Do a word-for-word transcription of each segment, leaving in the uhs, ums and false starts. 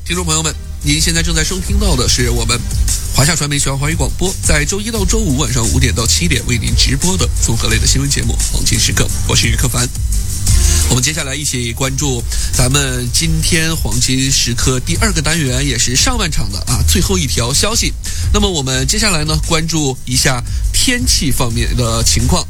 听众朋友们，您现在正在收听到的是我们华夏传媒全华语广播在周一到周五晚上五点到七点为您直播的综合类的新闻节目《黄金时刻》，我是柯凡。我们接下来一起关注咱们今天黄金时刻第二个单元，也是上半场的啊最后一条消息。那么我们接下来呢，关注一下天气方面的情况。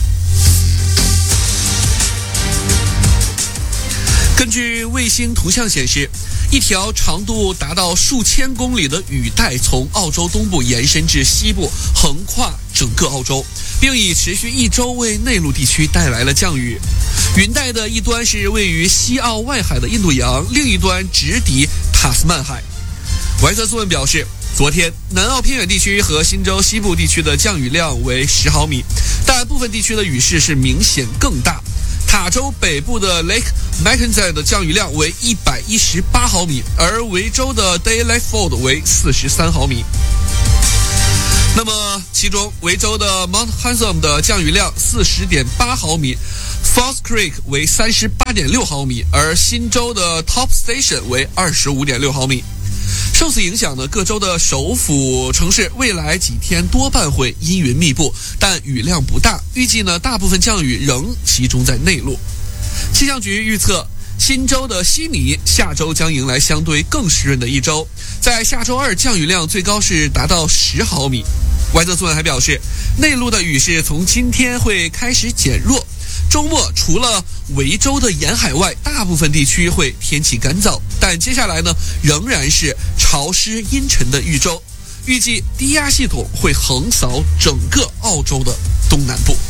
根据卫星图像显示，一条长度达到数千公里的雨带从澳洲东部延伸至西部，横跨整个澳洲，并已持续一周为内陆地区带来了降雨。云带的一端是位于西澳外海的印度洋，另一端直抵塔斯曼海。怀特斯文表示，昨天南澳偏远地区和新州西部地区的降雨量为十毫米，但部分地区的雨势是明显更大。塔州北部的 Lake Mackenzie 的降雨量为一百一十八毫米，而维州的 Daylight Ford 为四十三毫米。那么其中维州的 Mount Hanson 的降雨量 四十点八毫米， Falls Creek 为 三十八点六毫米，而新州的 Top Station 为 二十五点六毫米。受此影响呢，各州的首府城市未来几天多半会阴云密布，但雨量不大，预计呢大部分降雨仍集中在内陆。气象局预测，新州的悉尼下周将迎来相对更湿润的一周，在下周二降雨量最高是达到十毫米。怀特斯文还表示，内陆的雨势从今天会开始减弱，周末除了维州的沿海外，大部分地区会天气干燥，但接下来呢仍然是潮湿阴沉的一周，预计低压系统会横扫整个澳洲的东南部。